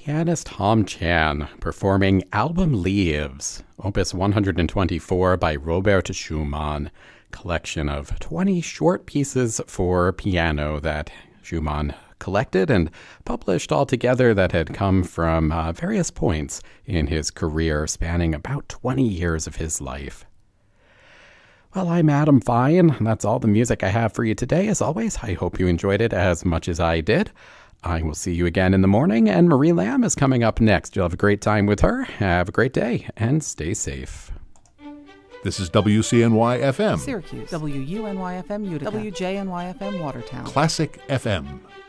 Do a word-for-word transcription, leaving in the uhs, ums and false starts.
pianist Tom Chan performing Album Leaves, Opus one hundred twenty-four by Robert Schumann, collection of twenty short pieces for piano that Schumann collected and published all together that had come from uh, various points in his career spanning about twenty years of his life. Well, I'm Adam Fine. That's all the music I have for you today. As always, I hope you enjoyed it as much as I did. I will see you again in the morning, and Marie Lamb is coming up next. You'll have a great time with her. Have a great day, and stay safe. This is W C N Y F M. Syracuse. W U N Y F M Utica. W J N Y F M Watertown. Classic F M.